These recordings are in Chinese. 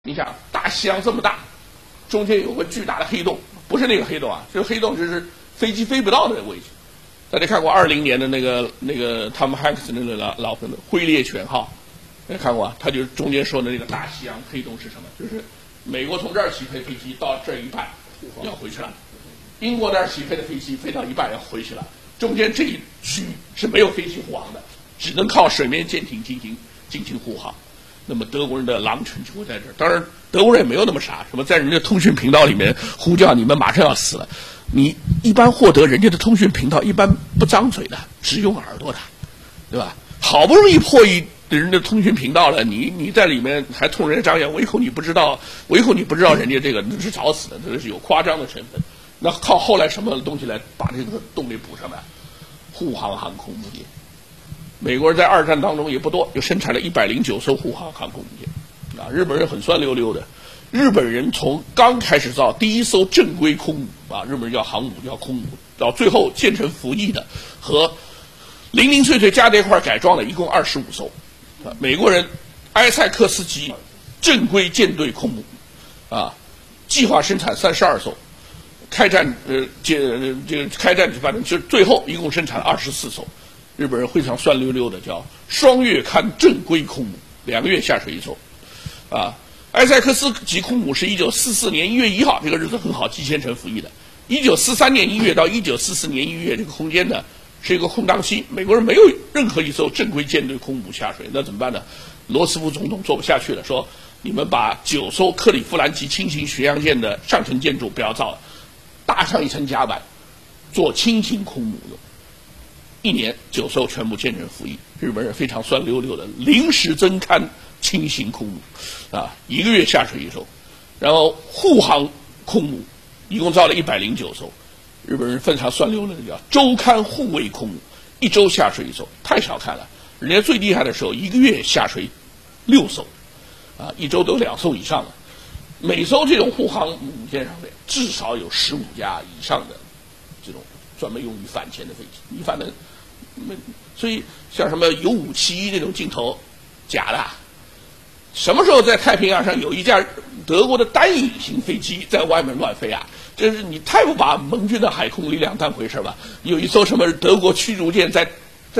你想大西洋这么大，中间有个巨大的黑洞，不是那个黑洞啊，这个黑洞就是飞机飞不到的位置。大家看过20年的那个汤姆汉克斯那个老片子《灰猎犬号》，大家看过啊？他就中间说的那个大西洋黑洞是什么？就是美国从这儿起飞飞机到这儿一半要回去了，英国那儿起飞的飞机飞到一半要回去了，中间这一区是没有飞机护航的，只能靠水面舰艇进行护航。那么德国人的狼群就会在这儿，当然德国人也没有那么傻，什么在人家通讯频道里面呼叫你们马上要死了。你一般获得人家的通讯频道，一般不张嘴的，只用耳朵的，对吧？好不容易破译人家的通讯频道了，你在里面还冲人家张眼，唯恐你不知道人家这个是找死的，这是有夸张的成分。那靠后来什么东西来把这个洞给补上来？护航航空母舰。美国人在二战当中也不多，就生产了109艘护航航空母舰，啊，日本人很酸溜溜的。日本人从刚开始造第一艘正规空母啊，日本人叫航母叫空母，到最后建成服役的和零零碎碎加在一块改装的，一共25艘。啊，美国人埃塞克斯级正规舰队空母，啊，计划生产32艘，开战开战反正就最后一共生产了24艘。日本人非常酸溜溜的叫双月刊正规空母，2个月下水一艘，啊，埃塞克斯级空母是1944年1月1号，这个日子很好，季千成服役的。1943年1月到1944年1月这个空间呢是一个空档期，美国人没有任何一艘正规舰队空母下水，那怎么办呢？罗斯福总统做不下去了，说你们把9艘克利夫兰级轻型巡洋舰的上层建筑不要造了，搭上一层甲板，做轻型空母用。1年9艘全部建成服役，日本人非常酸溜溜的临时增刊轻型空母，啊，1个月下水一艘，然后护航空母一共造了109艘，日本人非常酸溜溜的叫周刊护卫空母，1周下水一艘，太少看了，人家最厉害的时候1个月下水6艘，啊，1周都2艘以上的，每艘这种护航母舰上面至少有15架以上的这种专门用于反潜的飞机，你反正。所以像什么有571这种镜头假的，什么时候在太平洋上有一架德国的单引型飞机在外面乱飞啊？这是你太不把盟军的海空力量当回事吧？有一艘什么德国驱逐舰在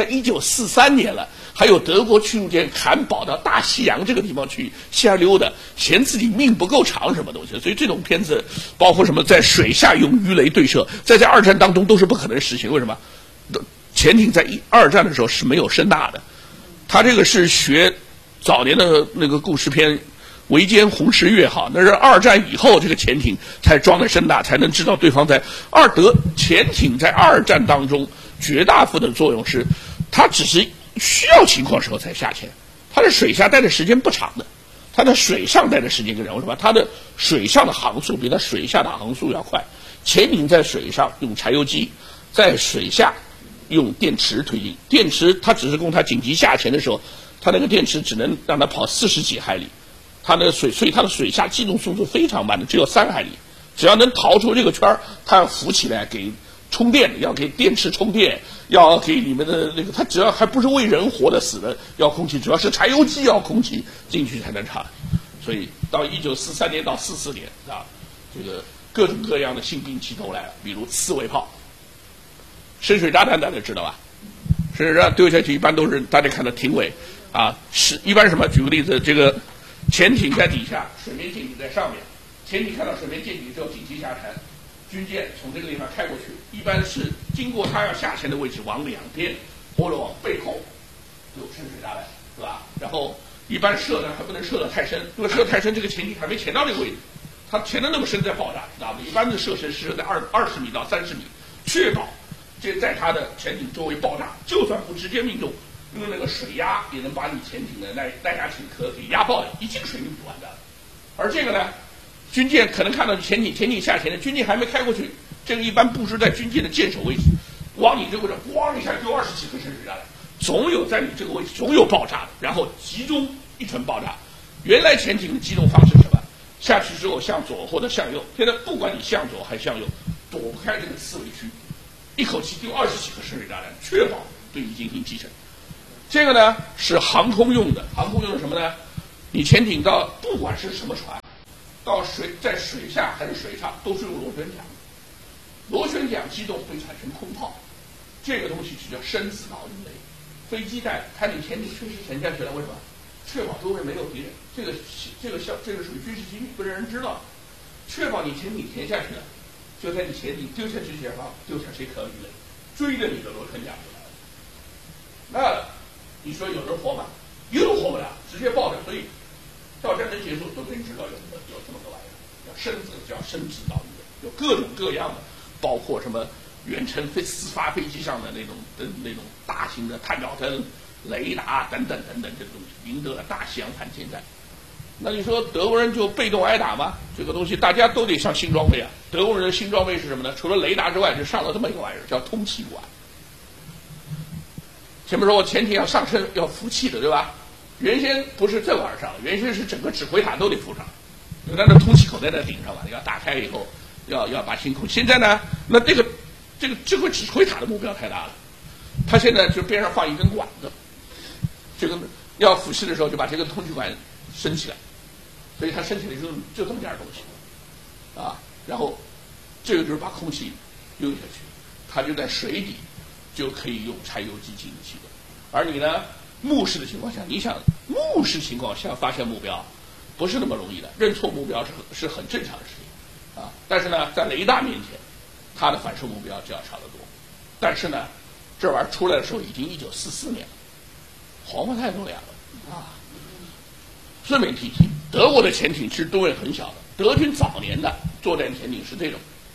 1943年了，还有德国驱逐舰砍保到大西洋这个地方去瞎溜达，嫌自己命不够长什么东西？所以这种片子包括什么在水下用鱼雷对射，在二战当中都是不可能实行。为什么？潜艇在二战的时候是没有声呐的，他这个是学早年的那个故事片《围歼红十月号》，那是二战以后这个潜艇才装的声呐，才能知道对方在潜艇在二战当中绝大部分的作用是，它只是需要情况时候才下潜，它在水下待的时间不长的，它在水上待的时间更长。为什么？它的水上的航速比它水下的航速要快。潜艇在水上用柴油机，在水下用电池推进，电池它只是供它紧急下潜的时候，它那个电池只能让它跑40几海里，所以它的水下机动速度非常慢的，只有3海里。只要能逃出这个圈儿，它要浮起来给充电，要给电池充电，要给里面的那个，它只要还不是为人活的死的，要空气，主要是柴油机要空气进去才能插。所以到1943年到44年啊，这个各种各样的新兵器都来了，比如刺猬炮。深水炸弹大家知道吧？深水炸弹丢下去一般都是大家看到艇尾，啊，是一般什么？举个例子，这个潜艇在底下，水面舰艇在上面，潜艇看到水面舰艇之后紧急下沉，军舰从这个地方开过去，一般是经过它要下潜的位置往两边或者往背后有深水炸弹，是吧？然后一般射呢还不能射得太深，如果射得太深，这个潜艇还没潜到这个位置，它潜得那么深再爆炸，知道吗？一般的射程是在20米到30米，确保这在它的潜艇周围爆炸，就算不直接命中，用那个水压也能把你潜艇的耐压艇壳给压爆，一进水就完蛋了。而这个呢，军舰可能看到潜艇下潜的军舰还没开过去，这个一般布置在军舰的舰首位置，往你这个位置咣一下丢20几颗深水炸弹，总有在你这个位置总有爆炸的，然后集中一层爆炸。原来潜艇的机动方式是什么？下去之后向左或者向右，现在不管你向左还是向右，躲不开这个刺猬区。一口气丢20几颗深水炸弹，确保对你进行击沉。这个呢是航空用的，航空用的什么呢？ 你潜艇到不管是什么船，到在水下还是水上，都是用螺旋桨。螺旋桨机动会产生空炮，这个东西就叫生子导引雷。飞机在看你潜艇确实沉下去了，为什么？确保周围没有敌人。这个属于军事机密，不让人知道。确保你潜艇潜下去了，就在你潜艇丢下去前方丢下这颗鱼雷，追着你的螺旋桨就来了。那你说有人活吗？一路活不了，直接爆掉。所以到战争结束都没人知道有这么个玩意儿，叫生子导引雷，有各种各样的，包括什么远程私发飞机上的那种大型的探照灯、雷达等等这个东西，赢得了大西洋反潜战。那你说德国人就被动挨打吗？这个东西大家都得上新装备啊。德国人的新装备是什么呢？除了雷达之外，就上了这么一个玩意儿，叫通气管。前面说我潜艇要上升要浮气的，对吧？原先不是这玩意儿上，原先是整个指挥塔都得浮上，有那通气口在那顶上嘛，你要打开以后要把星空。现在呢，那这个指挥塔的目标太大了，它现在就边上放一根管子，这个要俯视的时候就把这个通气管升起来，所以它升起来就这么点东西，啊，然后这个就是把空气运下去，它就在水底就可以用柴油机进行启动。而你呢，目视的情况下，你想目视情况下发现目标不是那么容易的，认错目标是很正常的事情，啊，但是呢，在雷达面前，它的反射目标就要差得多。但是呢，这玩意儿出来的时候已经1944年了，黄花太多年了啊。顺便提提，德国的潜艇其实吨位很小的，德军早年的作战潜艇是这种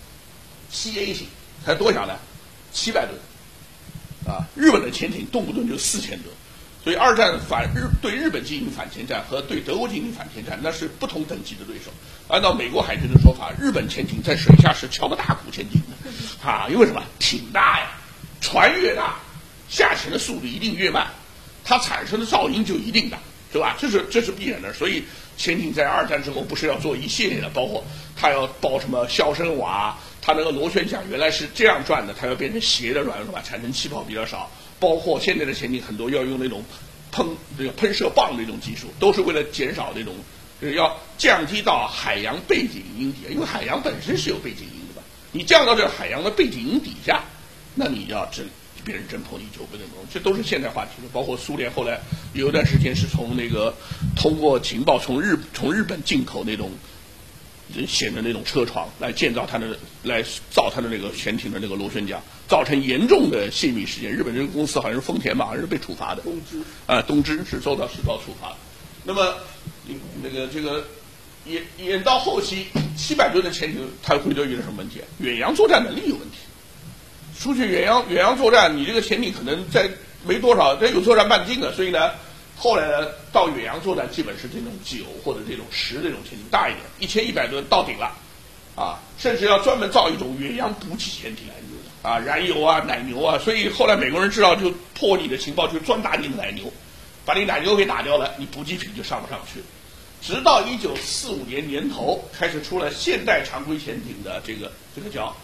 7A 型，才多小呢？700吨，啊，日本的潜艇动不动就4000吨，所以二战对日本进行反潜战和对德国进行反潜战，那是不同等级的对手。按照美国海军的说法，日本潜艇在水下是敲个大鼓潜艇的，啊，因为什么？挺大呀，船越大，下潜的速度一定越慢，它产生的噪音就一定大。对吧？这是必然的，所以潜艇在二战之后不是要做一系列的，包括它要包什么消声瓦，它那个螺旋桨原来是这样转的，它要变成斜的转，是吧？产生气泡比较少。包括现在的潜艇很多要用那种喷射棒那种技术，都是为了减少那种，就是要降低到海洋背景音底，因为海洋本身是有背景音的吧？你降到这海洋的背景音底下，那你要别人侦破你就不能动，这都是现代化技术。包括苏联后来有一段时间是通过情报从日本进口那种显的那种车床来造它的那个潜艇的那个螺旋桨，造成严重的泄密事件。日本这个公司好像是丰田吧，好像是被处罚的。东芝是受到处罚的。那么这个演到后期，700吨的潜艇它会遇到什么问题？远洋作战能力有问题。出去远洋作战，你这个潜艇可能在没多少，它有作战半径的，所以呢，后来呢，到远洋作战基本是这种9或者这种10这种潜艇大一点，1100吨到顶了，啊，甚至要专门造一种远洋补给潜艇，啊，燃油啊、奶牛啊，所以后来美国人知道就破你的情报，就专打你的奶牛，把你奶牛给打掉了，你补给品就上不上去。直到1945年年头开始出了现代常规潜艇的这个叫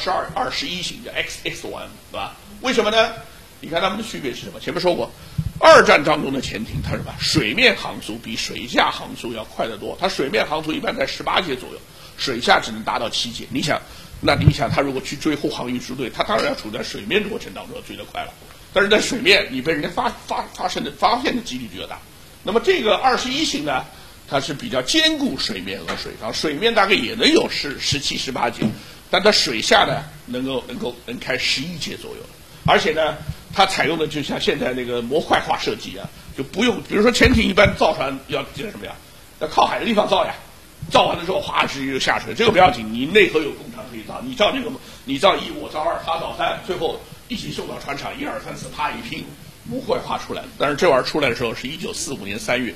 21型的 XX1， 对吧？为什么呢？你看它们的区别是什么？前面说过，二战当中的潜艇它是吧，水面航速比水下航速要快得多。它水面航速一般在18节左右，水下只能达到7节。你想，它如果去追护航运输队，它当然要处在水面的过程当中追得快了。但是在水面，你被人家发现的几率就要大。那么这个21型呢，它是比较兼顾水面和水上，水面大概也能有17、18节。但它水下呢，能开11节左右，而且呢，它采用的就像现在那个模块化设计啊，就不用，比如说潜艇一般造船要记得什么呀？要靠海的地方造呀，造完了之后哗直接就下水，这个不要紧，你内河有工厂可以造，你造你造1，我造2，他造3，最后一起送到船厂，1、2、3、4，啪一拼，模块化出来了。但是这玩意儿出来的时候是1945年3月，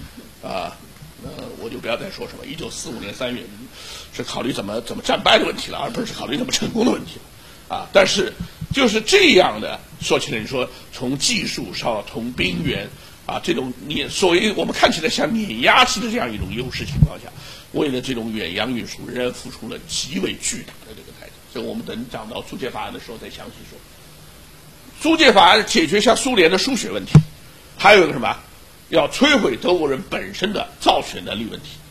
我就不要再说什么1945年3月。是考虑怎么战败的问题了，而不是考虑怎么成功的问题了，啊！但是就是这样的，说起来你说从技术上、从兵源啊这种所谓我们看起来像碾压式的这样一种优势情况下，为了这种远洋运输，仍然付出了极为巨大的这个代价。这我们等讲到租借法案的时候再详细说。租借法案解决像苏联的输血问题，还有一个什么？ 要摧毁德国人本身的造血能力问题。